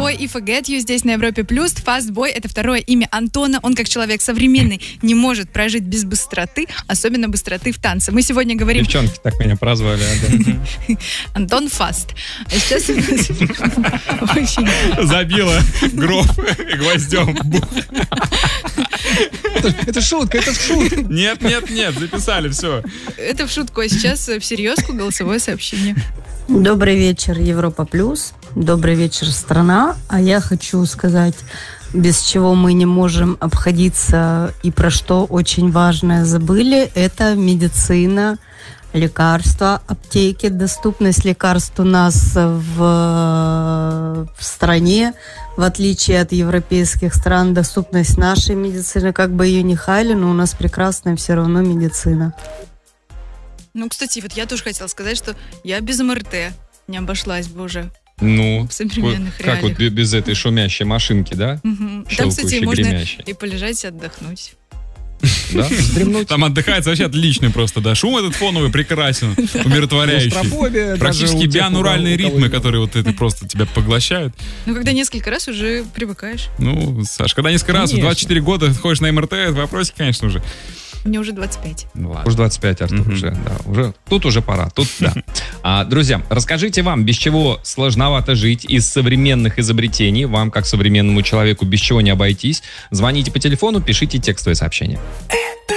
Boy и Forget You здесь на Европе+. Fast Boy — это второе имя Антона. Он, как человек современный, не может прожить без быстроты, особенно быстроты в танце. Мы сегодня говорим... Девчонки так меня прозвали. Антон Фаст. А сейчас у нас... Забила гроб гвоздем. Это шутка, это шутка. Нет, записали, все. Это в шутку, а сейчас всерьезку голосовое сообщение. Добрый вечер, Европа Плюс. Добрый вечер, страна. А я хочу сказать, без чего мы не можем обходиться и про что очень важное забыли, это медицина, лекарства, аптеки. Доступность лекарств у нас в стране, в отличие от европейских стран, доступность нашей медицины, как бы ее ни хали, но у нас прекрасная все равно медицина. Ну, кстати, вот я тоже хотела сказать, что я без МРТ не обошлась бы уже. Ну, в современных как вот без этой шумящей машинки, да? Угу. Там, кстати, можно гремящей. и полежать, и отдохнуть. Да? Там отдыхается вообще отлично просто, да. Шум этот фоновый прекрасен, умиротворяющий. Практически биануральные ритмы, которые вот это просто тебя поглощают. Ну, когда несколько раз уже привыкаешь. Ну, Саш, когда несколько раз в 24 года ходишь на МРТ, это вопросик, конечно, уже. Мне уже 25. Ну, ладно. Уже 25, Артур, уже, да. Тут уже пора, тут да. Друзья, расскажите вам, без чего сложновато жить из современных изобретений. Вам, как современному человеку, без чего не обойтись. Звоните по телефону, пишите текстовые сообщения. Это